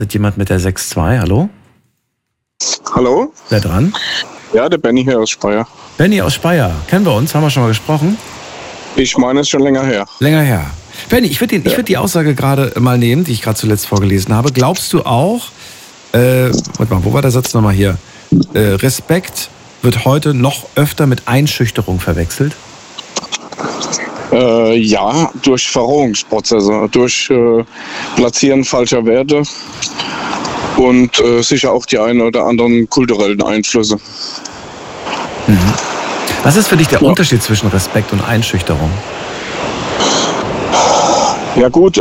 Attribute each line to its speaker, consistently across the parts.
Speaker 1: Ist jemand mit der 6-2? Hallo?
Speaker 2: Hallo?
Speaker 1: Wer dran?
Speaker 2: Ja, der Benny hier aus Speyer.
Speaker 1: Benny aus Speyer. Kennen wir uns? Haben wir schon mal gesprochen?
Speaker 2: Ich meine, es ist schon länger her.
Speaker 1: Länger her. Benny, ich würd die Aussage gerade mal nehmen, die ich gerade zuletzt vorgelesen habe. Glaubst du auch, warte mal, wo war der Satz nochmal hier? Respekt wird heute noch öfter mit Einschüchterung verwechselt?
Speaker 2: Ja, durch Verrohungsprozesse, durch Platzieren falscher Werte und sicher auch die ein oder anderen kulturellen Einflüsse.
Speaker 1: Mhm. Was ist für dich der Unterschied zwischen Respekt und Einschüchterung?
Speaker 2: Ja gut,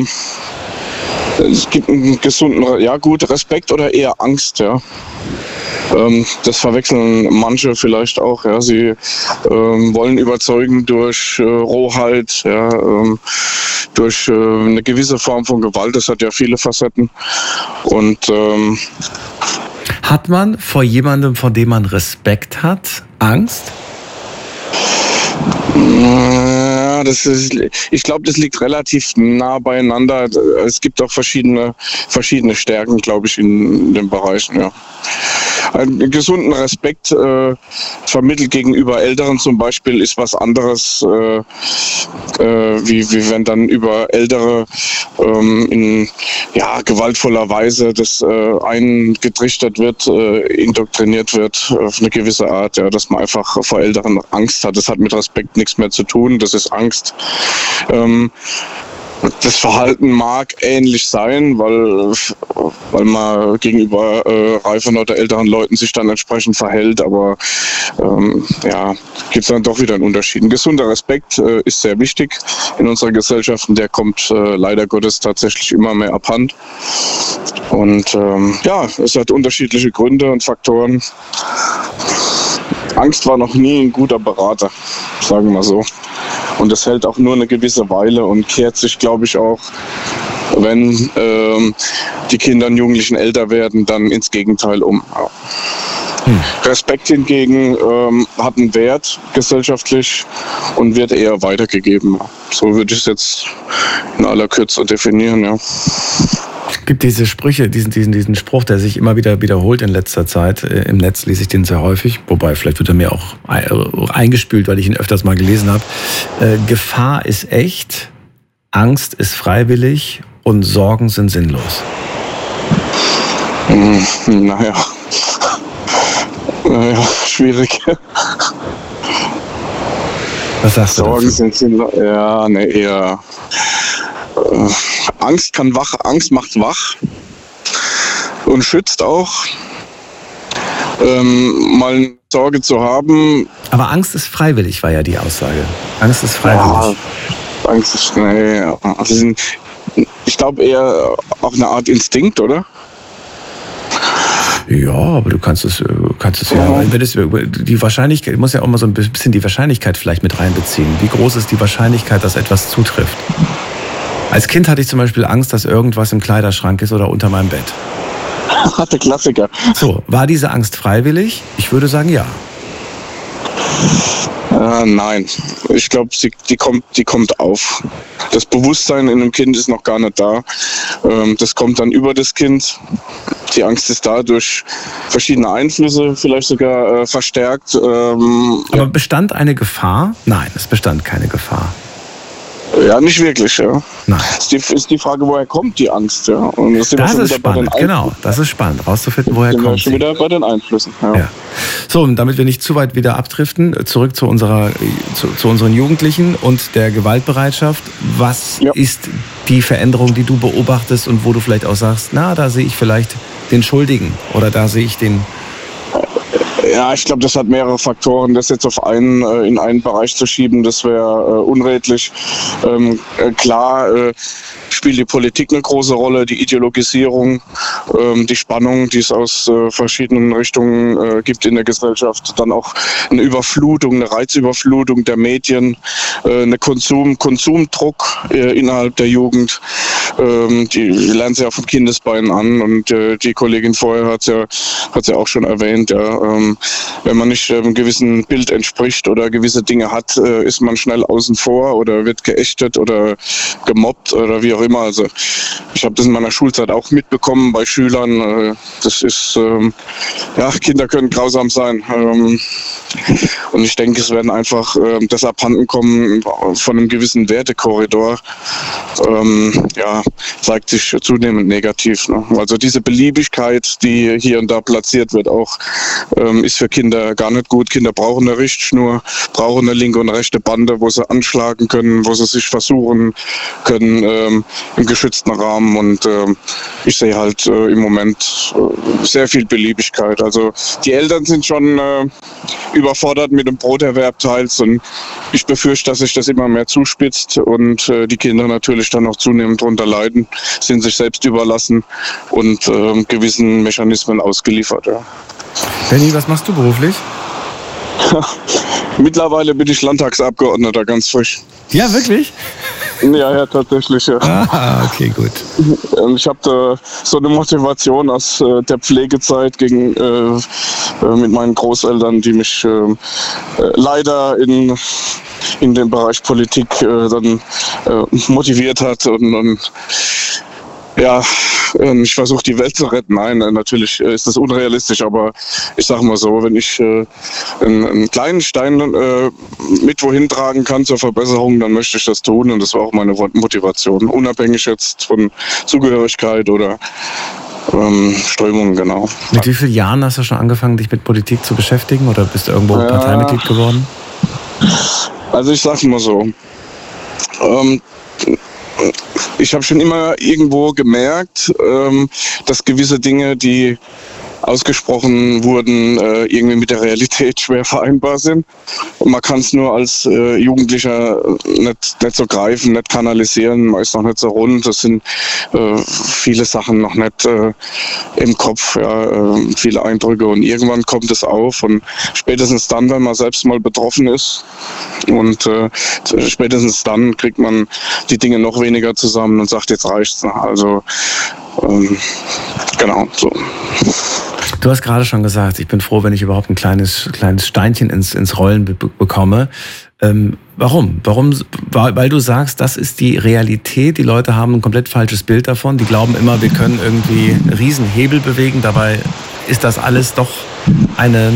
Speaker 2: es gibt einen gesunden, Respekt oder eher Angst, ja. Das verwechseln manche vielleicht auch. Ja. Sie wollen überzeugen durch Rohheit, ja, durch eine gewisse Form von Gewalt. Das hat ja viele Facetten. Und
Speaker 1: hat man vor jemandem, vor dem man Respekt hat, Angst?
Speaker 2: Ja, ich glaube, das liegt relativ nah beieinander. Es gibt auch verschiedene Stärken, glaube ich, in den Bereichen. Ja. Einen gesunden Respekt vermittelt gegenüber Älteren zum Beispiel ist was anderes, wie wenn dann über Ältere in gewaltvoller Weise das eingetrichtert wird, indoktriniert wird auf eine gewisse Art, ja, dass man einfach vor Älteren Angst hat. Das hat mit Respekt nichts mehr zu tun, das ist Angst. Das Verhalten mag ähnlich sein, weil man gegenüber reiferen oder älteren Leuten sich dann entsprechend verhält, aber gibt es dann doch wieder einen Unterschied. Ein gesunder Respekt ist sehr wichtig in unserer Gesellschaft und der kommt leider Gottes tatsächlich immer mehr abhanden. Und es hat unterschiedliche Gründe und Faktoren. Angst war noch nie ein guter Berater, sagen wir so. Und das hält auch nur eine gewisse Weile und kehrt sich, glaube ich, auch, wenn die Kinder und Jugendlichen älter werden, dann ins Gegenteil um. Respekt hingegen hat einen Wert gesellschaftlich und wird eher weitergegeben. So würde ich es jetzt in aller Kürze definieren, ja.
Speaker 1: Es gibt diese Sprüche, diesen Spruch, der sich immer wieder wiederholt in letzter Zeit. Im Netz lese ich den sehr häufig, wobei vielleicht wird er mir auch eingespült, weil ich ihn öfters mal gelesen habe. Gefahr ist echt, Angst ist freiwillig und Sorgen sind sinnlos.
Speaker 2: Naja, schwierig.
Speaker 1: Was sagst du dazu?
Speaker 2: Sorgen sind sinnlos. Ja, eher... Angst macht wach und schützt auch. Mal eine Sorge zu haben.
Speaker 1: Aber Angst ist freiwillig, war ja die Aussage. Angst ist freiwillig.
Speaker 2: Ja, Angst ist, ich glaube eher auch eine Art Instinkt, oder?
Speaker 1: Ja, aber du kannst es die Wahrscheinlichkeit, du musst ja auch mal so ein bisschen die Wahrscheinlichkeit vielleicht mit reinbeziehen. Wie groß ist die Wahrscheinlichkeit, dass etwas zutrifft? Als Kind hatte ich zum Beispiel Angst, dass irgendwas im Kleiderschrank ist oder unter meinem Bett.
Speaker 2: Der Klassiker.
Speaker 1: So, war diese Angst freiwillig? Ich würde sagen, ja.
Speaker 2: Nein, ich glaube, die kommt auf. Das Bewusstsein in einem Kind ist noch gar nicht da. Das kommt dann über das Kind. Die Angst ist da durch verschiedene Einflüsse, vielleicht sogar verstärkt.
Speaker 1: Aber bestand eine Gefahr? Nein, es bestand keine Gefahr.
Speaker 2: Ja, nicht wirklich, ja.
Speaker 1: Nein.
Speaker 2: Ist die Frage, woher kommt die Angst, ja? Und
Speaker 1: das ist spannend, genau. Das ist spannend, rauszufinden, woher kommt sie.
Speaker 2: Schon wieder bei den Einflüssen,
Speaker 1: ja. So, und damit wir nicht zu weit wieder abdriften, zurück zu unseren Jugendlichen und der Gewaltbereitschaft. Was ist die Veränderung, die du beobachtest und wo du vielleicht auch sagst, da sehe ich vielleicht den Schuldigen oder da sehe ich den...
Speaker 2: Ja, ich glaube, das hat mehrere Faktoren. Das jetzt in einen Bereich zu schieben, das wäre unredlich. Klar spielt die Politik eine große Rolle, die Ideologisierung, die Spannung, die es aus verschiedenen Richtungen gibt in der Gesellschaft. Dann auch eine Überflutung, eine Reizüberflutung der Medien, eine Konsumdruck innerhalb der Jugend. Die lernt sie ja von Kindesbeinen an und die Kollegin vorher hat ja auch schon erwähnt, ja, wenn man nicht einem gewissen Bild entspricht oder gewisse Dinge hat, ist man schnell außen vor oder wird geächtet oder gemobbt oder wie auch immer. Also ich habe das in meiner Schulzeit auch mitbekommen bei Schülern. Das ist, Kinder können grausam sein. Und ich denke, es werden einfach das abhanden kommen von einem gewissen Wertekorridor. Zeigt sich zunehmend negativ. Ne? Also diese Beliebigkeit, die hier und da platziert wird, auch ist für Kinder gar nicht gut. Kinder brauchen eine Richtschnur, brauchen eine linke und rechte Bande, wo sie anschlagen können, wo sie sich versuchen können im geschützten Rahmen. Und ich sehe halt im Moment sehr viel Beliebigkeit. Also die Eltern sind schon überfordert mit dem Broterwerb teils und ich befürchte, dass sich das immer mehr zuspitzt und die Kinder natürlich dann auch zunehmend darunter leiden, sind sich selbst überlassen und gewissen Mechanismen ausgeliefert. Ja.
Speaker 1: Benni, was machst du beruflich?
Speaker 2: Mittlerweile bin ich Landtagsabgeordneter, ganz frisch.
Speaker 1: Ja, wirklich?
Speaker 2: Ja, tatsächlich, ja.
Speaker 1: Ah, okay, gut.
Speaker 2: Ich habe so eine Motivation aus der Pflegezeit mit meinen Großeltern, die mich leider in dem Bereich Politik dann motiviert hat und ich versuche die Welt zu retten. Nein, natürlich ist das unrealistisch, aber ich sage mal so, wenn ich einen kleinen Stein mit wohin tragen kann zur Verbesserung, dann möchte ich das tun und das war auch meine Motivation, unabhängig jetzt von Zugehörigkeit oder Strömungen, genau.
Speaker 1: Mit wie vielen Jahren hast du schon angefangen, dich mit Politik zu beschäftigen oder bist du irgendwo Parteimitglied geworden?
Speaker 2: Also ich sage mal so, ich habe schon immer irgendwo gemerkt, dass gewisse Dinge, die ausgesprochen wurden, irgendwie mit der Realität schwer vereinbar sind. Und man kann es nur als Jugendlicher nicht so greifen, nicht kanalisieren, man ist noch nicht so rund. Das sind viele Sachen noch nicht im Kopf, viele Eindrücke und irgendwann kommt es auf und spätestens dann, wenn man selbst mal betroffen ist und spätestens dann kriegt man die Dinge noch weniger zusammen und sagt, jetzt reicht's. Also genau so.
Speaker 1: Du hast gerade schon gesagt, ich bin froh, wenn ich überhaupt ein kleines Steinchen ins Rollen bekomme. Warum? Weil du sagst, das ist die Realität. Die Leute haben ein komplett falsches Bild davon. Die glauben immer, wir können irgendwie einen Riesenhebel bewegen. Dabei ist das alles doch eine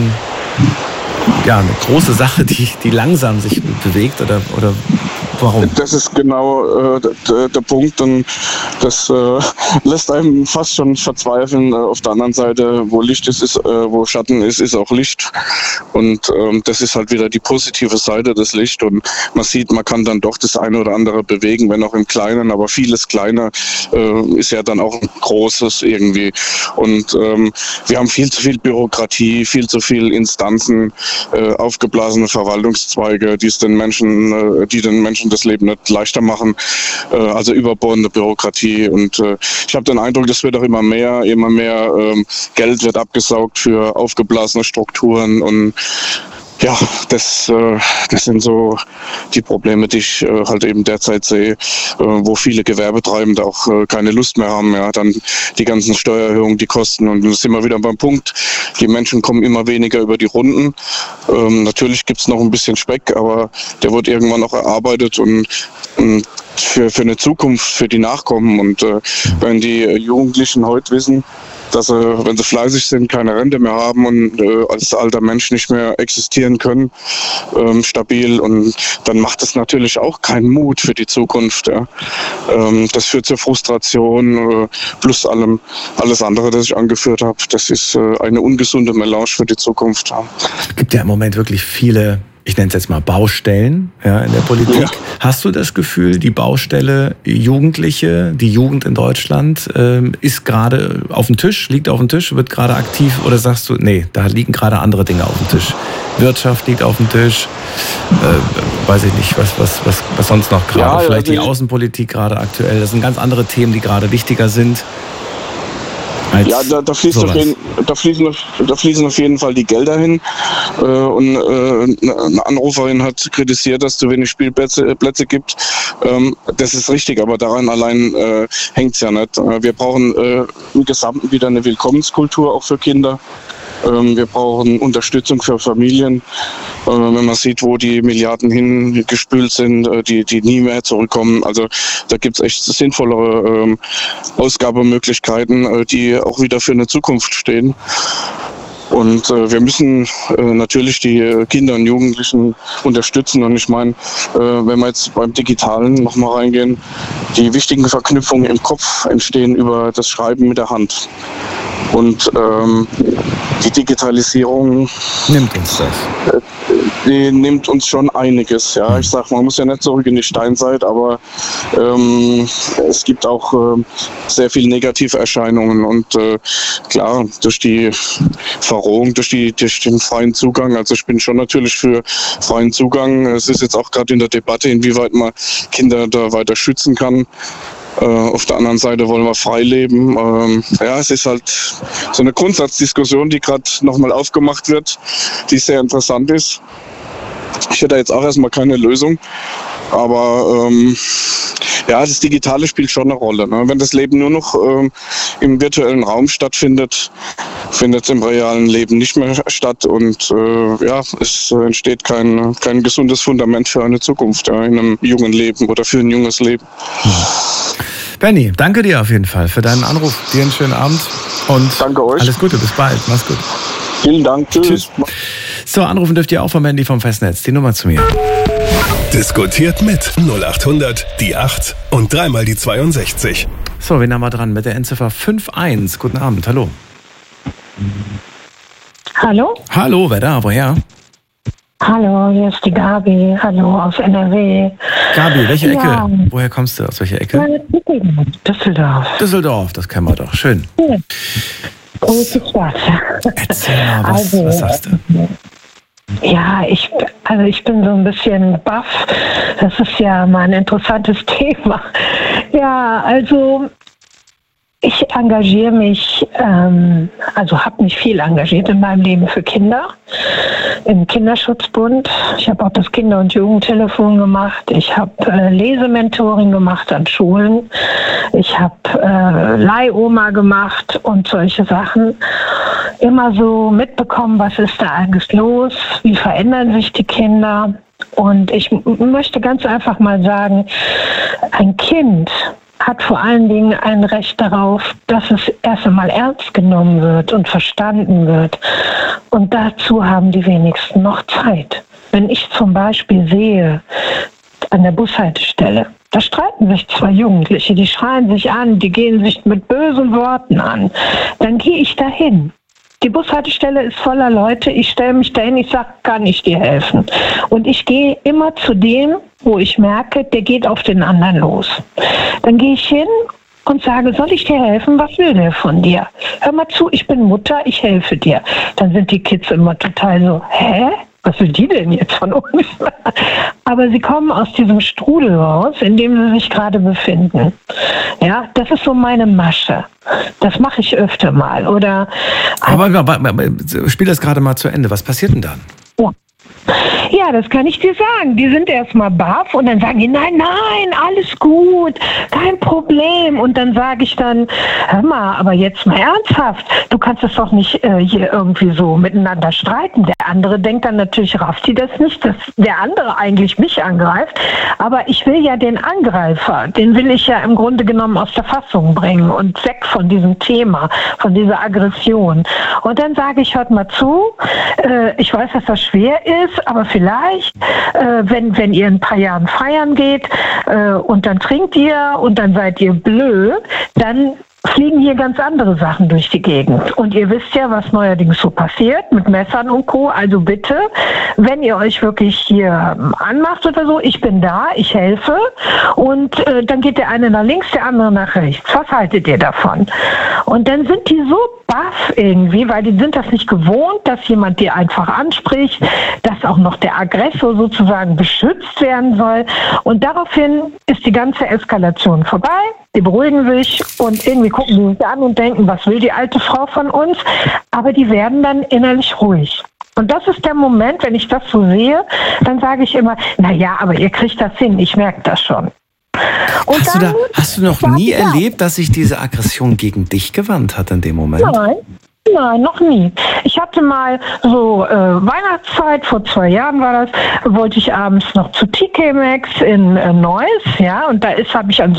Speaker 1: große Sache, die langsam sich bewegt. Oder warum?
Speaker 2: Das ist genau der Punkt und das lässt einem fast schon verzweifeln. Auf der anderen Seite, wo Licht ist, wo Schatten ist auch Licht und das ist halt wieder die positive Seite des Lichts und man sieht, man kann dann doch das eine oder andere bewegen, wenn auch im Kleinen, aber vieles Kleiner ist ja dann auch ein Großes irgendwie und wir haben viel zu viel Bürokratie, viel zu viel Instanzen, aufgeblasene Verwaltungszweige, die den Menschen das Leben nicht leichter machen, also überbordende Bürokratie und ich habe den Eindruck, das wird auch immer mehr Geld wird abgesaugt für aufgeblasene Strukturen und ja, das sind so die Probleme, die ich halt eben derzeit sehe, wo viele Gewerbetreibende auch keine Lust mehr haben. Ja, dann die ganzen Steuererhöhungen, die Kosten und dann sind wir wieder beim Punkt. Die Menschen kommen immer weniger über die Runden. Natürlich gibt's noch ein bisschen Speck, aber der wird irgendwann auch erarbeitet und für eine Zukunft, für die Nachkommen. Und wenn die Jugendlichen heute wissen, dass sie, wenn sie fleißig sind, keine Rente mehr haben und als alter Mensch nicht mehr existieren können, stabil. Und dann macht es natürlich auch keinen Mut für die Zukunft. Ja. Das führt zur Frustration, plus alles andere, das ich angeführt habe. Das ist eine ungesunde Melange für die Zukunft. Ja.
Speaker 1: Es gibt ja im Moment wirklich viele, ich nenne es jetzt mal Baustellen in der Politik. Ja. Hast du das Gefühl, die Baustelle Jugendliche, die Jugend in Deutschland ist gerade auf dem Tisch, liegt auf dem Tisch, wird gerade aktiv oder sagst du, nee, da liegen gerade andere Dinge auf dem Tisch? Wirtschaft liegt auf dem Tisch, weiß ich nicht, was sonst noch gerade, vielleicht die Außenpolitik gerade aktuell, das sind ganz andere Themen, die gerade wichtiger sind.
Speaker 2: Ja, da fließen auf jeden Fall die Gelder hin. Und eine Anruferin hat kritisiert, dass es zu wenig Spielplätze gibt. Das ist richtig, aber daran allein hängt es ja nicht. Wir brauchen im Gesamten wieder eine Willkommenskultur auch für Kinder. Wir brauchen Unterstützung für Familien. Wenn man sieht, wo die Milliarden hingespült sind, die nie mehr zurückkommen. Also da gibt es echt sinnvollere Ausgabemöglichkeiten, die auch wieder für eine Zukunft stehen. Und wir müssen natürlich die Kinder und Jugendlichen unterstützen. Und ich meine, wenn wir jetzt beim Digitalen nochmal reingehen, die wichtigen Verknüpfungen im Kopf entstehen über das Schreiben mit der Hand. Und die Digitalisierung
Speaker 1: nimmt uns das.
Speaker 2: Die nimmt uns schon einiges. Ja, ich sag, man muss ja nicht zurück in die Steinzeit, aber es gibt auch sehr viele negative Erscheinungen und klar, durch die Verrohung, durch den freien Zugang, also ich bin schon natürlich für freien Zugang. Es ist jetzt auch gerade in der Debatte, inwieweit man Kinder da weiter schützen kann. Auf der anderen Seite wollen wir frei leben. Es ist halt so eine Grundsatzdiskussion, die gerade nochmal aufgemacht wird, die sehr interessant ist. Ich hätte jetzt auch erstmal keine Lösung, aber das Digitale spielt schon eine Rolle. Ne? Wenn das Leben nur noch im virtuellen Raum stattfindet, findet es im realen Leben nicht mehr statt und es entsteht kein gesundes Fundament für eine Zukunft in einem jungen Leben oder für ein junges Leben.
Speaker 1: Benni, danke dir auf jeden Fall für deinen Anruf. Dir einen schönen Abend und
Speaker 2: danke euch.
Speaker 1: Alles Gute, bis bald. Mach's gut.
Speaker 2: Vielen Dank. Tschüss.
Speaker 1: So, anrufen dürft ihr auch vom Handy vom Festnetz. Die Nummer zu mir.
Speaker 3: Diskutiert mit 0800 die 8 und dreimal die 62.
Speaker 1: So, wen haben wir dran mit der Endziffer 51? Guten Abend, hallo.
Speaker 4: Hallo?
Speaker 1: Hallo, wer da? Woher?
Speaker 4: Hallo, hier ist die Gabi. Hallo, aus NRW.
Speaker 1: Gabi, welche Ecke? Woher kommst du? Aus welcher Ecke?
Speaker 4: Düsseldorf.
Speaker 1: Düsseldorf, das kennen wir doch. Schön.
Speaker 4: Ja. Große Stadt.
Speaker 1: Erzähl mal, was sagst du?
Speaker 4: Ja, ich bin so ein bisschen baff. Das ist ja mal ein interessantes Thema. Ja, also ich engagiere mich, habe mich viel engagiert in meinem Leben für Kinder, im Kinderschutzbund. Ich habe auch das Kinder- und Jugendtelefon gemacht. Ich habe Lesementoring gemacht an Schulen. Ich habe Leihoma gemacht und solche Sachen. Immer so mitbekommen, was ist da eigentlich los, wie verändern sich die Kinder. Und ich möchte ganz einfach mal sagen, ein Kind hat vor allen Dingen ein Recht darauf, dass es erst einmal ernst genommen wird und verstanden wird. Und dazu haben die wenigsten noch Zeit. Wenn ich zum Beispiel sehe, an der Bushaltestelle, da streiten sich zwei Jugendliche, die schreien sich an, die gehen sich mit bösen Worten an, dann gehe ich dahin. Die Bushaltestelle ist voller Leute, ich stelle mich dahin, ich sage, kann ich dir helfen? Und ich gehe immer zu dem, wo ich merke, der geht auf den anderen los. Dann gehe ich hin und sage, soll ich dir helfen? Was will der von dir? Hör mal zu, ich bin Mutter, ich helfe dir. Dann sind die Kids immer total so, hä? Was will die denn jetzt von uns? Aber sie kommen aus diesem Strudel raus, in dem sie sich gerade befinden. Ja, das ist so meine Masche. Das mache ich öfter mal. Oder
Speaker 1: aber spiel das gerade mal zu Ende. Was passiert denn dann?
Speaker 4: Ja, das kann ich dir sagen. Die sind erstmal baff und dann sagen die, nein, alles gut, kein Problem. Und dann sage ich dann, hör mal, aber jetzt mal ernsthaft, du kannst es doch nicht hier irgendwie so miteinander streiten. Der andere denkt dann natürlich, rafft die das nicht, dass der andere eigentlich mich angreift. Aber ich will ja den Angreifer, den will ich ja im Grunde genommen aus der Fassung bringen und weg von diesem Thema, von dieser Aggression. Und dann sage ich, hört mal zu, ich weiß, dass das schwer ist, aber vielleicht, wenn ihr in ein paar Jahren feiern geht und dann trinkt ihr und dann seid ihr blöd, dann fliegen hier ganz andere Sachen durch die Gegend. Und ihr wisst ja, was neuerdings so passiert mit Messern und Co. Also bitte, wenn ihr euch wirklich hier anmacht oder so, ich bin da, ich helfe. Und dann geht der eine nach links, der andere nach rechts. Was haltet ihr davon? Und dann sind die so baff irgendwie, weil die sind das nicht gewohnt, dass jemand die einfach anspricht, dass auch noch der Aggressor sozusagen beschützt werden soll. Und daraufhin ist die ganze Eskalation vorbei. Die beruhigen sich und irgendwie gucken die sich an und denken, was will die alte Frau von uns? Aber die werden dann innerlich ruhig. Und das ist der Moment, wenn ich das so sehe, dann sage ich immer, naja, aber ihr kriegt das hin, ich merke das schon. Und
Speaker 1: hast du noch nie erlebt, dass sich diese Aggression gegen dich gewandt hat in dem Moment?
Speaker 4: Nein. Nein, noch nie. Ich hatte mal so Weihnachtszeit, vor 2 Jahren war das, wollte ich abends noch zu TK Maxx in Neuss, ja, und da habe ich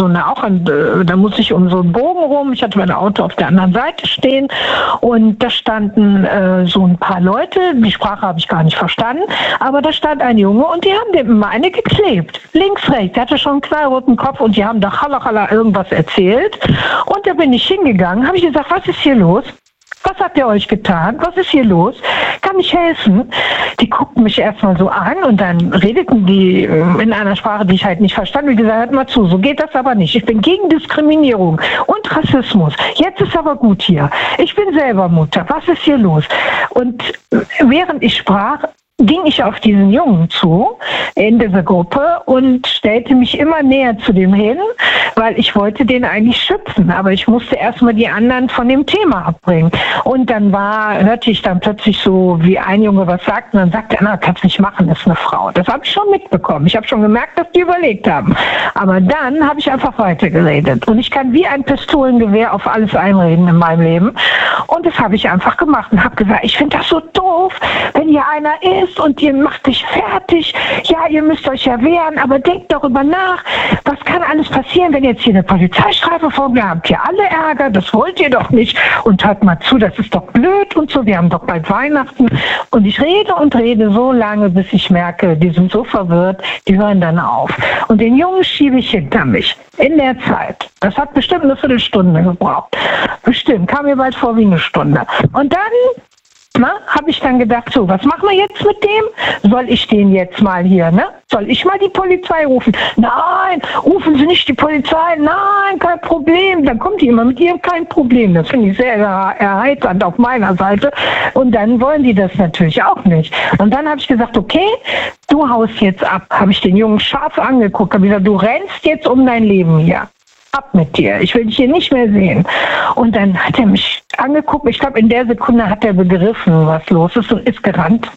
Speaker 4: da muss ich um so einen Bogen rum, ich hatte mein Auto auf der anderen Seite stehen und da standen so ein paar Leute, die Sprache habe ich gar nicht verstanden, aber da stand ein Junge und die haben dem immer eine geklebt, links, rechts, der hatte schon einen knallroten Kopf und die haben da Halla irgendwas erzählt und da bin ich hingegangen, habe ich gesagt, was ist hier los? Was habt ihr euch getan? Was ist hier los? Kann ich helfen? Die guckten mich erstmal so an und dann redeten die in einer Sprache, die ich halt nicht verstand. Wie gesagt, hört mal zu, so geht das aber nicht. Ich bin gegen Diskriminierung und Rassismus. Jetzt ist aber gut hier. Ich bin selber Mutter. Was ist hier los? Und während ich sprach, ging ich auf diesen Jungen zu, in dieser Gruppe und stellte mich immer näher zu dem hin, weil ich wollte den eigentlich schützen, aber ich musste erstmal die anderen von dem Thema abbringen. Und dann hörte ich dann plötzlich so, wie ein Junge was sagt, und dann sagte er, kannst nicht machen, das ist eine Frau. Das habe ich schon mitbekommen. Ich habe schon gemerkt, dass die überlegt haben. Aber dann habe ich einfach weitergeredet. Und ich kann wie ein Pistolengewehr auf alles einreden in meinem Leben. Und das habe ich einfach gemacht und habe gesagt, ich finde das so doof, wenn hier einer ist und ihr macht dich fertig. Ja, ihr müsst euch ja wehren, aber denkt darüber nach, was kann alles passieren, wenn jetzt hier eine Polizeistreife vorkommt. Ihr habt hier alle Ärger, das wollt ihr doch nicht. Und hört mal zu, das ist doch blöd und so, wir haben doch bald Weihnachten. Und ich rede und rede so lange, bis ich merke, die sind so verwirrt, die hören dann auf. Und den Jungen schiebe ich hinter mich in der Zeit. Das hat bestimmt eine Viertelstunde gebraucht. Bestimmt, kam mir bald vor wie eine Stunde. Und dann habe ich dann gedacht, so, was machen wir jetzt mit dem? Soll ich den jetzt mal hier, Soll ich mal die Polizei rufen? Nein, rufen Sie nicht die Polizei. Nein, kein Problem. Dann kommt die immer mit ihrem kein Problem. Das finde ich sehr erheiternd auf meiner Seite. Und dann wollen die das natürlich auch nicht. Und dann habe ich gesagt, okay, du haust jetzt ab. Habe ich den Jungen scharf angeguckt. Habe gesagt, du rennst jetzt um dein Leben hier. Ab mit dir, ich will dich hier nicht mehr sehen. Und dann hat er mich angeguckt, ich glaube in der Sekunde hat er begriffen, was los ist und ist gerannt.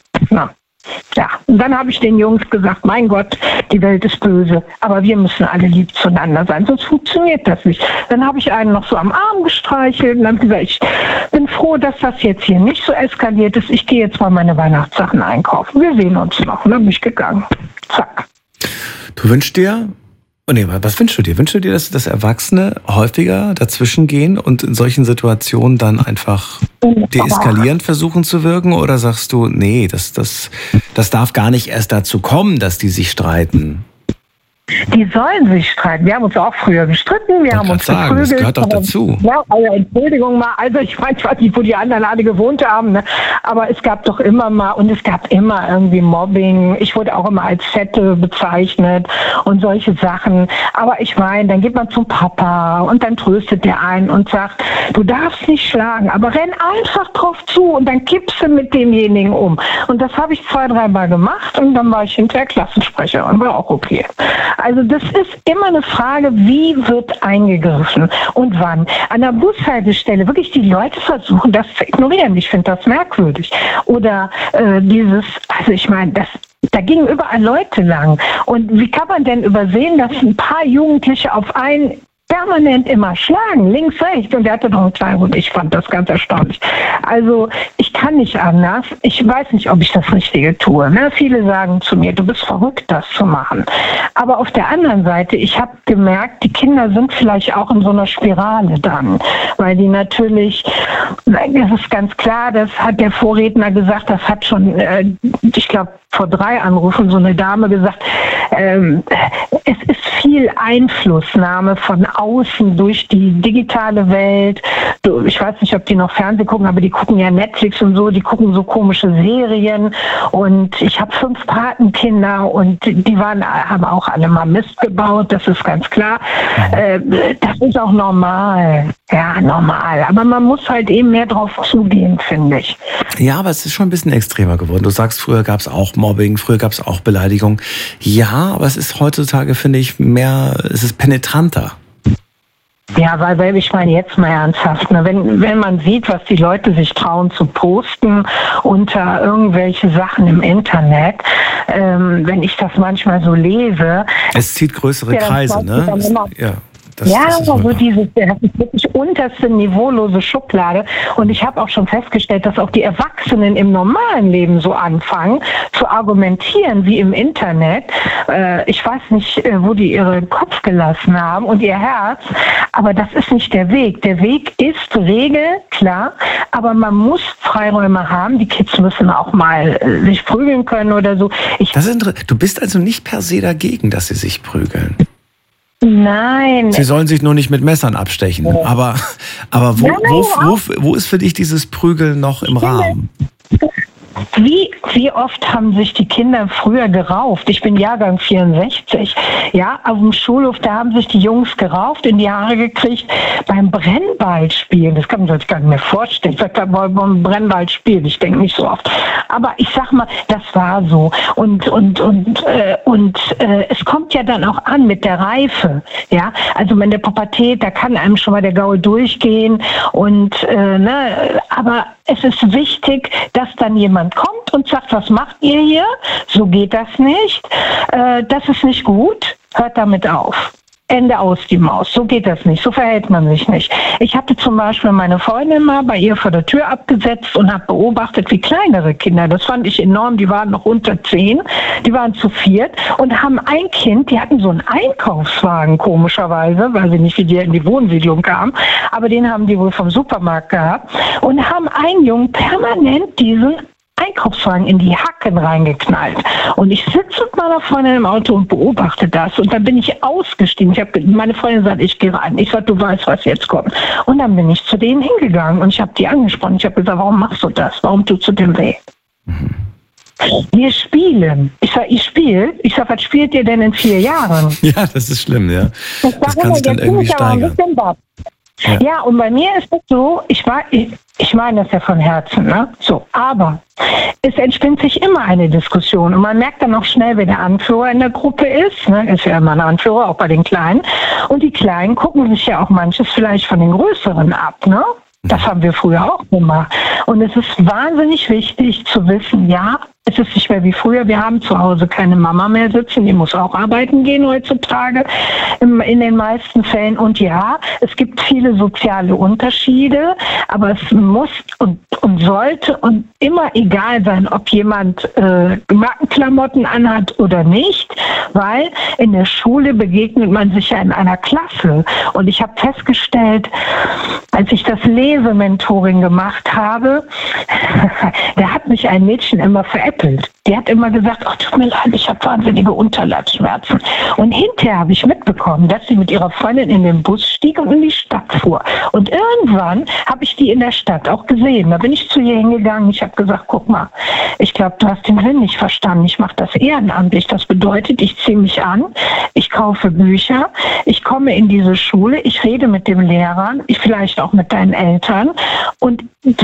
Speaker 4: Ja, und dann habe ich den Jungs gesagt, mein Gott, die Welt ist böse, aber wir müssen alle lieb zueinander sein, sonst funktioniert das nicht. Dann habe ich einen noch so am Arm gestreichelt und habe gesagt, ich bin froh, dass das jetzt hier nicht so eskaliert ist. Ich gehe jetzt mal meine Weihnachtssachen einkaufen. Wir sehen uns noch. Und dann bin ich gegangen. Zack.
Speaker 1: Du wünschst dir... was wünschst du dir? Wünschst du dir, dass Erwachsene häufiger dazwischen gehen und in solchen Situationen dann einfach deeskalierend versuchen zu wirken? Oder sagst du, nee, das darf gar nicht erst dazu kommen, dass die sich streiten?
Speaker 4: Die sollen sich streiten. Wir haben uns auch früher gestritten. Wir haben uns geprügelt.
Speaker 1: Das gehört doch dazu.
Speaker 4: Ja, also Entschuldigung mal. Also ich weiß nicht, wo die anderen alle gewohnt haben. Aber es gab doch immer mal, und es gab immer irgendwie Mobbing. Ich wurde auch immer als Fette bezeichnet und solche Sachen. Aber ich meine, dann geht man zum Papa und dann tröstet der einen und sagt, du darfst nicht schlagen, aber renn einfach drauf zu und dann kippst du mit demjenigen um. Und das habe ich 2-3 Mal gemacht und dann war ich hinterher Klassensprecher und war auch okay. Also das ist immer eine Frage, wie wird eingegriffen und wann. An der Bushaltestelle wirklich die Leute versuchen, das zu ignorieren. Ich finde das merkwürdig. Oder also ich meine, da gingen überall Leute lang. Und wie kann man denn übersehen, dass ein paar Jugendliche auf einen permanent immer schlagen, links, rechts, und der hatte doch einen kleinen Hund. Ich fand das ganz erstaunlich. Also ich kann nicht anders. Ich weiß nicht, ob ich das Richtige tue. Viele sagen zu mir, du bist verrückt, das zu machen. Aber auf der anderen Seite, ich habe gemerkt, die Kinder sind vielleicht auch in so einer Spirale dann, weil die natürlich, das ist ganz klar, das hat der Vorredner gesagt, das hat schon, ich glaube, vor 3 Anrufen so eine Dame gesagt, es ist viel Einflussnahme von außen durch die digitale Welt. Ich weiß nicht, ob die noch Fernsehen gucken, aber die gucken ja Netflix und so, die gucken so komische Serien. Und ich habe 5 Patenkinder und die haben auch alle mal Mist gebaut, das ist ganz klar. Das ist auch normal. Ja, normal. Aber man muss halt eben mehr drauf zugehen, finde ich.
Speaker 1: Ja, aber es ist schon ein bisschen extremer geworden. Du sagst, früher gab es auch Mobbing, früher gab es auch Beleidigung. Ja, aber es ist heutzutage, finde ich, es ist penetranter.
Speaker 4: Ja, weil ich meine jetzt mal ernsthaft, wenn man sieht, was die Leute sich trauen zu posten unter irgendwelche Sachen im Internet, wenn ich das manchmal so lese.
Speaker 1: Es zieht größere Kreise, ne? Ja. Das ist
Speaker 4: so das ist wirklich unterste, niveaulose Schublade. Und ich habe auch schon festgestellt, dass auch die Erwachsenen im normalen Leben so anfangen zu argumentieren wie im Internet. Ich weiß nicht, wo die ihren Kopf gelassen haben und ihr Herz, aber das ist nicht der Weg. Der Weg ist Regel, klar, aber man muss Freiräume haben. Die Kids müssen auch mal sich prügeln können oder so.
Speaker 1: Du bist also nicht per se dagegen, dass sie sich prügeln?
Speaker 4: Nein.
Speaker 1: Sie sollen sich nur nicht mit Messern abstechen. Ja. Aber wo ist für dich dieses Prügeln noch im Rahmen?
Speaker 4: Wie oft haben sich die Kinder früher gerauft? Ich bin Jahrgang 64. Ja, auf dem Schulhof, da haben sich die Jungs gerauft, in die Haare gekriegt beim Brennballspielen. Das kann man sich gar nicht mehr vorstellen. Ich sag da beim Brennballspielen. Ich denke nicht so oft. Aber ich sag mal, das war so. Und es kommt ja dann auch an mit der Reife. Ja, also in der Pubertät, da kann einem schon mal der Gaul durchgehen. Aber es ist wichtig, dass dann jemand kommt und sagt, was macht ihr hier? So geht das nicht. Das ist nicht gut. Hört damit auf. Ende aus die Maus. So geht das nicht. So verhält man sich nicht. Ich hatte zum Beispiel meine Freundin mal bei ihr vor der Tür abgesetzt und habe beobachtet, wie kleinere Kinder, das fand ich enorm, die waren noch unter 10, die waren zu viert und haben ein Kind, die hatten so einen Einkaufswagen komischerweise, weiß ich nicht, wie die in die Wohnsiedlung kamen, aber den haben die wohl vom Supermarkt gehabt und haben einen Jungen permanent diesen Einkaufswagen in die Hacken reingeknallt. Und ich sitze mit meiner Freundin im Auto und beobachte das. Und dann bin ich ausgestiegen. Meine Freundin sagt, ich gehe rein. Ich sage, du weißt, was jetzt kommt. Und dann bin ich zu denen hingegangen und ich habe die angesprochen. Ich habe gesagt, warum machst du das? Warum tust du dem weh? Wir spielen. Ich sage, ich spiele. Ich sage, was spielt ihr denn in 4 Jahren?
Speaker 1: Ja, das ist schlimm, ja. Das kann sich dann irgendwie steigern.
Speaker 4: Ja, und bei mir ist es so, ich meine das ja von Herzen, ne? So, aber es entspinnt sich immer eine Diskussion und man merkt dann auch schnell, wer der Anführer in der Gruppe ist, ne? Ist ja immer ein Anführer, auch bei den Kleinen. Und die Kleinen gucken sich ja auch manches vielleicht von den Größeren ab, ne? Das haben wir früher auch gemacht. Und es ist wahnsinnig wichtig zu wissen, ja, es ist nicht mehr wie früher. Wir haben zu Hause keine Mama mehr sitzen, die muss auch arbeiten gehen heutzutage in den meisten Fällen. Und ja, es gibt viele soziale Unterschiede, aber es muss und sollte und immer egal sein, ob jemand Markenklamotten anhat oder nicht, weil in der Schule begegnet man sich ja in einer Klasse. Und ich habe festgestellt, als ich das Lesementoring gemacht habe, da hat mich ein Mädchen immer veräppelt. Die hat immer gesagt, ach, tut mir leid, ich habe wahnsinnige Unterleibsschmerzen. Und hinterher habe ich mitbekommen, dass sie mit ihrer Freundin in den Bus stieg und in die Stadt fuhr. Und irgendwann habe ich die in der Stadt auch gesehen. Da bin ich zu ihr hingegangen. Ich habe gesagt, guck mal, ich glaube, du hast den Sinn nicht verstanden. Ich mache das ehrenamtlich. Das bedeutet, ich ziehe mich an, ich kaufe Bücher, ich komme in diese Schule, ich rede mit dem Lehrern, vielleicht auch mit deinen Eltern. Und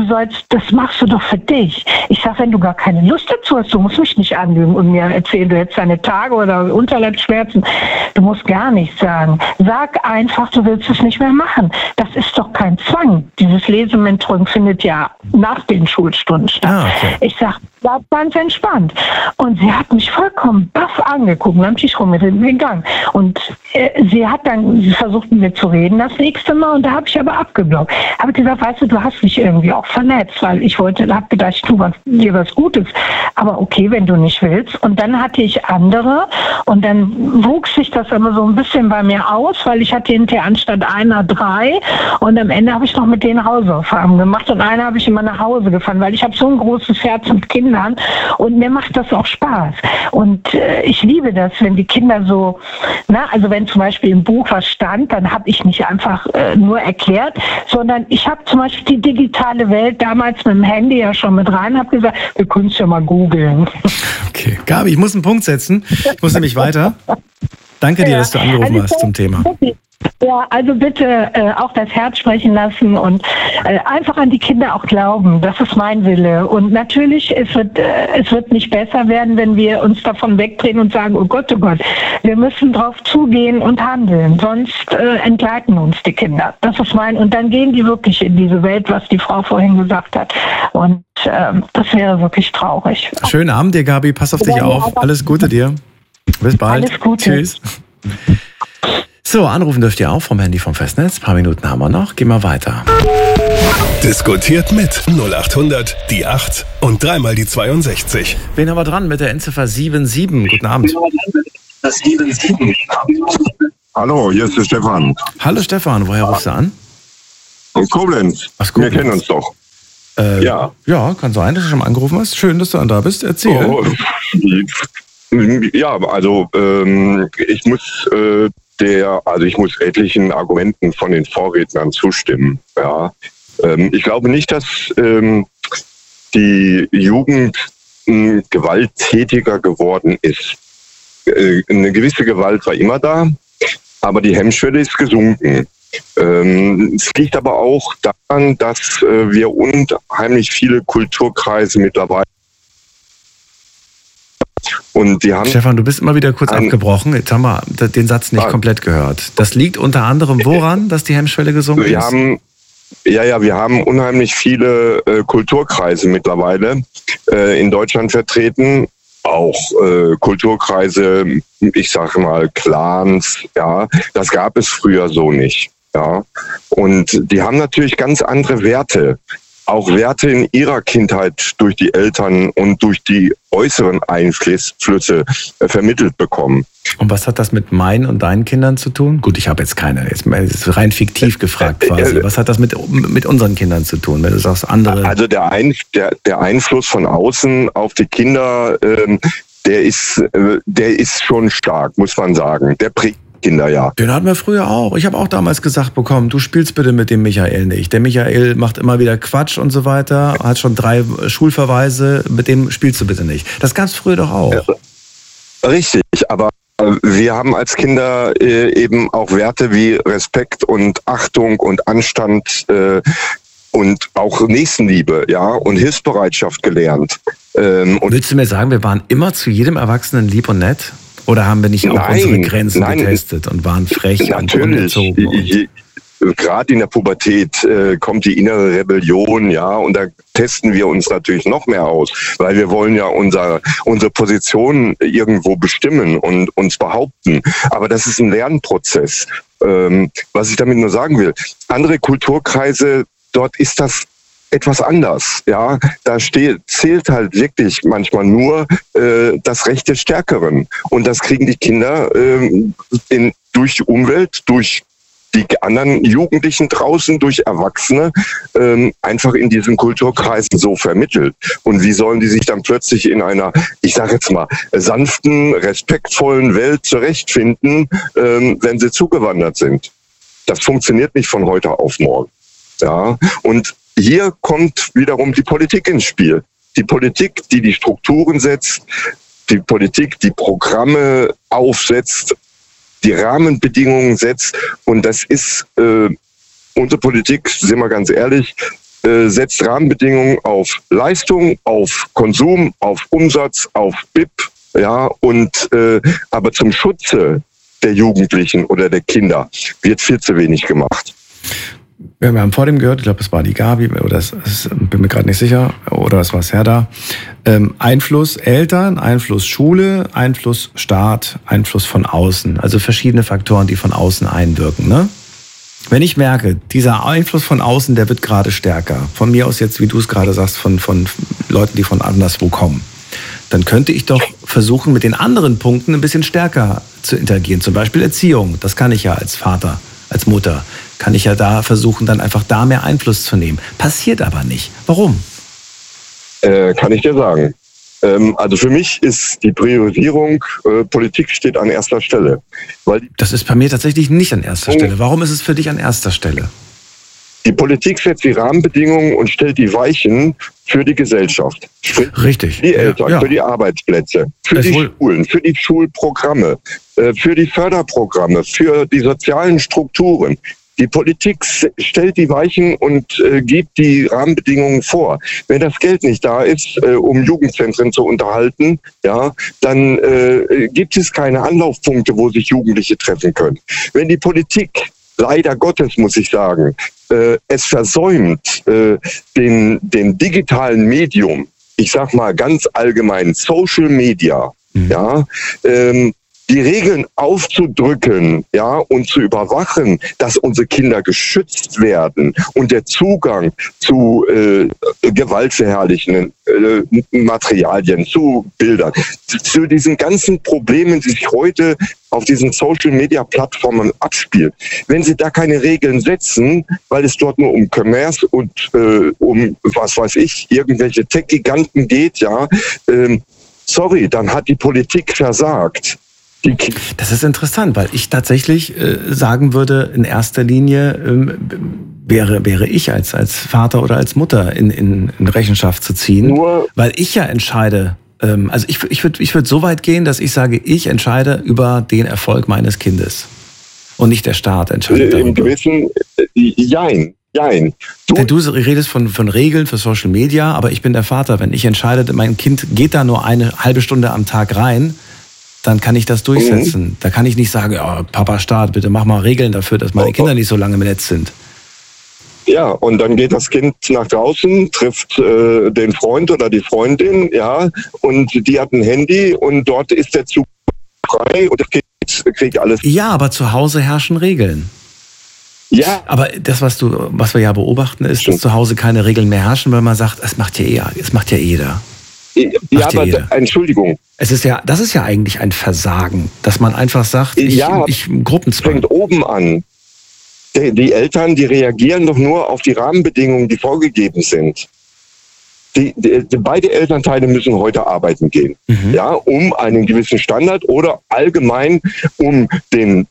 Speaker 4: das machst du doch für dich. Ich sage, wenn du gar keine Lust dazu hast, du musst mich nicht anlügen und mir erzählen, du hättest deine Tage oder Unterleibsschmerzen. Du musst gar nichts sagen. Sag einfach, du willst es nicht mehr machen. Das ist doch kein Zwang. Dieses Lesementoring findet ja nach den Schulstunden statt. Ah, okay. Ich sage, bleib ganz entspannt. Und sie hat mich vollkommen baff angeguckt und am Tisch rumgegangen. Und sie hat dann versucht, mit mir zu reden das nächste Mal und da habe ich aber abgeblockt. Habe gesagt, weißt du hast mich irgendwie auch vernetzt, weil ich habe gedacht, ich tue dir was Gutes. Aber okay, wenn du nicht willst. Und dann hatte ich andere und dann wuchs sich das immer so ein bisschen bei mir aus, weil ich hatte hinterher anstatt einer 3 und am Ende habe ich noch mit denen Hausaufgaben gemacht und eine habe ich immer nach Hause gefahren, weil ich habe so ein großes Herz mit Kindern und mir macht das auch Spaß. Und ich liebe das, wenn die Kinder so, also wenn zum Beispiel im Buch was stand, dann habe ich nicht einfach nur erklärt, sondern ich habe zum Beispiel die digitale Welt damals mit dem Handy ja schon mit rein, habe gesagt, wir können es ja mal googeln.
Speaker 1: Okay, Gabi, ich muss einen Punkt setzen. Ich muss nämlich weiter. Danke dir, dass du angerufen hast zum Thema.
Speaker 4: Ja, also bitte auch das Herz sprechen lassen und einfach an die Kinder auch glauben. Das ist mein Wille. Und natürlich, es wird nicht besser werden, wenn wir uns davon wegdrehen und sagen, oh Gott, wir müssen drauf zugehen und handeln. Sonst entgleiten uns die Kinder. Das ist und dann gehen die wirklich in diese Welt, was die Frau vorhin gesagt hat. Und das wäre wirklich traurig.
Speaker 1: Schönen Abend dir, Gabi. Pass auf dich auf. Alles Gute dir. Bis bald.
Speaker 4: Alles Gute.
Speaker 1: Tschüss. So, anrufen dürft ihr auch vom Handy vom Festnetz. Ein paar Minuten haben wir noch. Gehen wir weiter.
Speaker 3: Diskutiert mit 0800 die 8 und dreimal die 62.
Speaker 1: Wen haben wir dran mit der Endziffer 77? Guten Abend.
Speaker 5: Hallo, hier ist der Stefan.
Speaker 1: Hallo Stefan, woher rufst du an?
Speaker 5: Koblenz.
Speaker 1: Aus
Speaker 5: Wir
Speaker 1: Koblenz.
Speaker 5: kennen uns doch. Ja.
Speaker 1: Ja, kann sein, dass du schon mal angerufen hast. Schön, dass du da bist. Erzähl.
Speaker 5: Oh, ja, also ich muss ich muss etlichen Argumenten von den Vorrednern zustimmen. Ja. Ich glaube nicht, dass die Jugend gewalttätiger geworden ist. Eine gewisse Gewalt war immer da, aber die Hemmschwelle ist gesunken. Es liegt aber auch daran, dass wir unheimlich viele Kulturkreise mittlerweile und die haben.
Speaker 1: Stefan, du bist immer wieder kurz abgebrochen. Jetzt haben wir den Satz nicht komplett gehört. Das liegt unter anderem woran, dass die Hemmschwelle gesunken ist?
Speaker 5: Wir haben unheimlich viele Kulturkreise mittlerweile in Deutschland vertreten. Auch Kulturkreise, ich sage mal Clans, ja, das gab es früher so nicht. Ja. Und die haben natürlich ganz andere Werte. Auch Werte in ihrer Kindheit durch die Eltern und durch die äußeren Einflüsse vermittelt bekommen.
Speaker 1: Und was hat das mit meinen und deinen Kindern zu tun? Gut, ich habe jetzt keine, jetzt ist rein fiktiv gefragt quasi. Was hat das mit unseren Kindern zu tun, wenn du sagst andere? Also der
Speaker 5: Einfluss von außen auf die Kinder, der ist schon stark, muss man sagen. Der prägt Kinder, ja.
Speaker 1: Den hatten wir früher auch. Ich habe auch damals gesagt bekommen, du spielst bitte mit dem Michael nicht. Der Michael macht immer wieder Quatsch und so weiter, hat schon 3 Schulverweise, mit dem spielst du bitte nicht. Das gab es früher doch auch.
Speaker 5: Ja, richtig, aber wir haben als Kinder eben auch Werte wie Respekt und Achtung und Anstand und auch Nächstenliebe, ja, und Hilfsbereitschaft gelernt.
Speaker 1: Willst du mir sagen, wir waren immer zu jedem Erwachsenen lieb und nett? Oder haben wir nicht auch unsere Grenzen getestet und waren frech und ungezogen?
Speaker 5: Gerade in der Pubertät kommt die innere Rebellion, ja, und da testen wir uns natürlich noch mehr aus, weil wir wollen ja unsere Position irgendwo bestimmen und uns behaupten. Aber das ist ein Lernprozess. Was ich damit nur sagen will, andere Kulturkreise, dort ist das etwas anders, ja. Da zählt halt wirklich manchmal nur das Recht des Stärkeren. Und das kriegen die Kinder durch die Umwelt, durch die anderen Jugendlichen draußen, durch Erwachsene, einfach in diesen Kulturkreisen so vermittelt. Und wie sollen die sich dann plötzlich in einer, ich sage jetzt mal, sanften, respektvollen Welt zurechtfinden, wenn sie zugewandert sind? Das funktioniert nicht von heute auf morgen. Ja, und hier kommt wiederum die Politik ins Spiel. Die Politik, die die Strukturen setzt, die Politik, die Programme aufsetzt, die Rahmenbedingungen setzt. Und das ist unsere Politik, sind wir ganz ehrlich, setzt Rahmenbedingungen auf Leistung, auf Konsum, auf Umsatz, auf BIP. Ja, und aber zum Schutze der Jugendlichen oder der Kinder wird viel zu wenig gemacht.
Speaker 1: Wir haben vor dem gehört, ich glaube, es war die Gabi, oder bin mir gerade nicht sicher, oder es war Serda. Einfluss Eltern, Einfluss Schule, Einfluss Staat, Einfluss von außen. Also verschiedene Faktoren, die von außen einwirken. Ne? Wenn ich merke, dieser Einfluss von außen, der wird gerade stärker. Von mir aus jetzt, wie du es gerade sagst, von Leuten, die von anderswo kommen. Dann könnte ich doch versuchen, mit den anderen Punkten ein bisschen stärker zu interagieren. Zum Beispiel Erziehung. Das kann ich ja als Vater, als Mutter. Kann ich ja da versuchen, dann einfach da mehr Einfluss zu nehmen. Passiert aber nicht. Warum?
Speaker 5: Kann ich dir sagen. Also für mich ist die Priorisierung, Politik steht an erster Stelle. Weil
Speaker 1: das ist bei mir tatsächlich nicht an erster Stelle. Warum ist es für dich an erster Stelle?
Speaker 5: Die Politik setzt die Rahmenbedingungen und stellt die Weichen für die Gesellschaft.
Speaker 1: Richtig.
Speaker 5: Für die Eltern, für die Arbeitsplätze, für die Schulen, für die Schulprogramme, für die Förderprogramme, für die sozialen Strukturen. Die Politik stellt die Weichen und gibt die Rahmenbedingungen vor. Wenn das Geld nicht da ist, um Jugendzentren zu unterhalten, ja, dann gibt es keine Anlaufpunkte, wo sich Jugendliche treffen können. Wenn die Politik, leider Gottes muss ich sagen, es versäumt, dem digitalen Medium, ich sag mal ganz allgemein Social Media, ja, die Regeln aufzudrücken, ja, und zu überwachen, dass unsere Kinder geschützt werden und der Zugang zu gewaltverherrlichenden Materialien, zu Bildern, zu diesen ganzen Problemen, die sich heute auf diesen Social-Media-Plattformen abspielt. Wenn Sie da keine Regeln setzen, weil es dort nur um Commerce und um, was weiß ich, irgendwelche Tech-Giganten geht, ja, sorry, dann hat die Politik versagt.
Speaker 1: Das ist interessant, weil ich tatsächlich sagen würde, in erster Linie wäre ich als Vater oder als Mutter in Rechenschaft zu ziehen, weil ich ja entscheide. Also ich würd so weit gehen, dass ich sage, ich entscheide über den Erfolg meines Kindes und nicht der Staat entscheidet darüber.
Speaker 5: Im Gewissen, jein.
Speaker 1: Denn du redest von Regeln für Social Media, aber ich bin der Vater. Wenn ich entscheide, mein Kind geht da nur eine halbe Stunde am Tag rein, dann kann ich das durchsetzen. Da kann ich nicht sagen, ja, Papa Staat, bitte mach mal Regeln dafür, dass meine Kinder nicht so lange im Netz sind.
Speaker 5: Ja, und dann geht das Kind nach draußen, trifft den Freund oder die Freundin, ja, und die hat ein Handy und dort ist der Zug frei und das Kind kriegt alles.
Speaker 1: Ja, aber zu Hause herrschen Regeln.
Speaker 5: Ja.
Speaker 1: Aber das, was wir ja beobachten, ist, dass zu Hause keine Regeln mehr herrschen, weil man sagt, es macht ja jeder.
Speaker 5: Ja, aber Entschuldigung.
Speaker 1: Das ist ja eigentlich ein Versagen, dass man einfach sagt, ich Gruppenzwang.
Speaker 5: Fängt oben an. Die Eltern, die reagieren doch nur auf die Rahmenbedingungen, die vorgegeben sind. Beide Elternteile müssen heute arbeiten gehen, ja, um einen gewissen Standard oder allgemein um den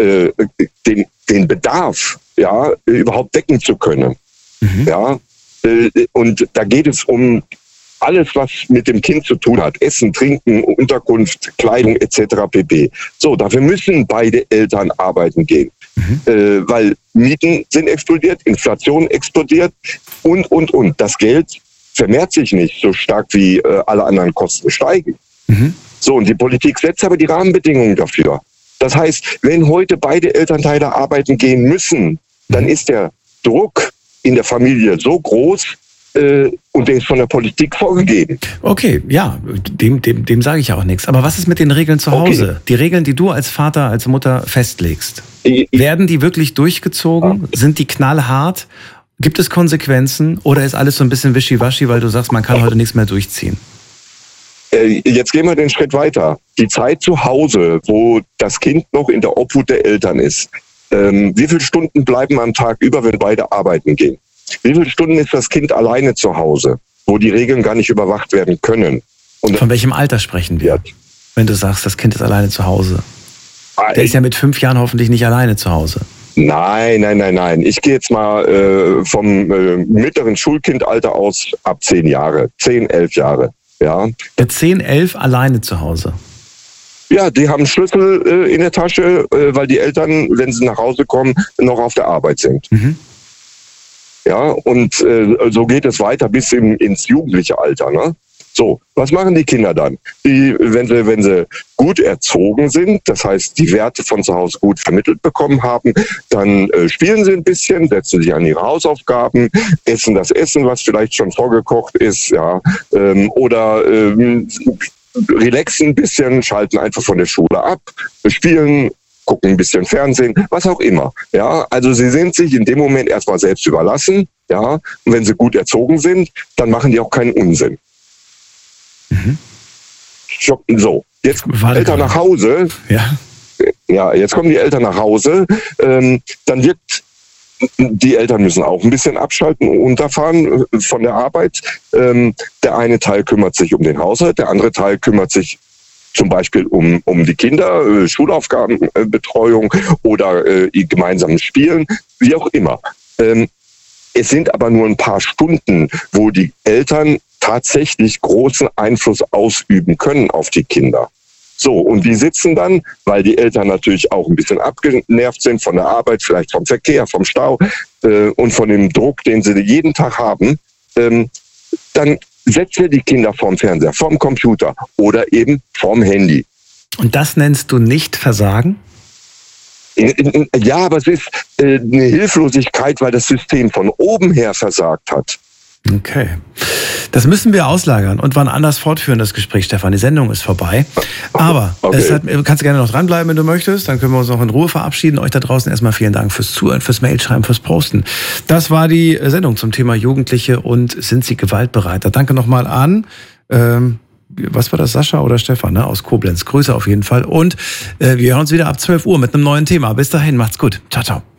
Speaker 5: Bedarf, ja, überhaupt decken zu können. Ja, und da geht es um alles, was mit dem Kind zu tun hat. Essen, Trinken, Unterkunft, Kleidung etc. pp. So, dafür müssen beide Eltern arbeiten gehen. Weil Mieten sind explodiert, Inflation explodiert und. Das Geld vermehrt sich nicht so stark, wie alle anderen Kosten steigen. So, und die Politik setzt aber die Rahmenbedingungen dafür. Das heißt, wenn heute beide Elternteile arbeiten gehen müssen, dann ist der Druck in der Familie so groß, und der ist von der Politik vorgegeben.
Speaker 1: Okay, ja, dem sage ich auch nichts. Aber was ist mit den Regeln zu Hause? Okay. Die Regeln, die du als Vater, als Mutter festlegst, werden die wirklich durchgezogen? Ja. Sind die knallhart? Gibt es Konsequenzen? Oder ist alles so ein bisschen wischiwaschi, weil du sagst, man kann heute nichts mehr durchziehen?
Speaker 5: Jetzt gehen wir den Schritt weiter. Die Zeit zu Hause, wo das Kind noch in der Obhut der Eltern ist. Wie viele Stunden bleiben am Tag über, wenn beide arbeiten gehen? Wie viele Stunden ist das Kind alleine zu Hause, wo die Regeln gar nicht überwacht werden können? Und
Speaker 1: von welchem Alter sprechen wir, wenn du sagst, das Kind ist alleine zu Hause? Der ist ja mit 5 Jahren hoffentlich nicht alleine zu Hause.
Speaker 5: Nein. Ich gehe jetzt mal vom mittleren Schulkindalter aus ab 10 Jahre, 10, 11 Jahre. Ja.
Speaker 1: Mit 10, 11 alleine zu Hause?
Speaker 5: Ja, die haben Schlüssel in der Tasche, weil die Eltern, wenn sie nach Hause kommen, noch auf der Arbeit sind. Ja, und so geht es weiter bis ins jugendliche Alter. Ne? So, was machen die Kinder dann? Wenn sie gut erzogen sind, das heißt, die Werte von zu Hause gut vermittelt bekommen haben, dann spielen sie ein bisschen, setzen sich an ihre Hausaufgaben, essen das Essen, was vielleicht schon vorgekocht ist, ja, oder relaxen ein bisschen, schalten einfach von der Schule ab, spielen, gucken ein bisschen Fernsehen, was auch immer. Ja, also sie sind sich in dem Moment erstmal selbst überlassen, ja, und wenn sie gut erzogen sind, dann machen die auch keinen Unsinn. So, jetzt kommen die Eltern nach Hause. Ja, jetzt kommen die Eltern nach Hause, dann wirkt, die Eltern müssen auch ein bisschen abschalten und runterfahren von der Arbeit. Der eine Teil kümmert sich um den Haushalt, der andere Teil kümmert sich zum Beispiel um die Kinder, Schulaufgabenbetreuung oder gemeinsamen Spielen, wie auch immer. Es sind aber nur ein paar Stunden, wo die Eltern tatsächlich großen Einfluss ausüben können auf die Kinder. So, und die sitzen dann, weil die Eltern natürlich auch ein bisschen abgenervt sind von der Arbeit, vielleicht vom Verkehr, vom Stau und von dem Druck, den sie jeden Tag haben, dann setzen wir die Kinder vorm Fernseher, vorm Computer oder eben vorm Handy.
Speaker 1: Und das nennst du nicht Versagen?
Speaker 5: Ja, aber es ist eine Hilflosigkeit, weil das System von oben her versagt hat.
Speaker 1: Okay. Das müssen wir auslagern und wann anders fortführen, das Gespräch, Stefan. Die Sendung ist vorbei. Aber kannst du gerne noch dranbleiben, wenn du möchtest. Dann können wir uns noch in Ruhe verabschieden. Euch da draußen erstmal vielen Dank fürs Zuhören, fürs Mailschreiben, fürs Posten. Das war die Sendung zum Thema Jugendliche und sind sie gewaltbereiter. Danke nochmal an, was war das, Sascha oder Stefan, ne? Aus Koblenz. Grüße auf jeden Fall. Und wir hören uns wieder ab 12 Uhr mit einem neuen Thema. Bis dahin, macht's gut. Ciao, ciao.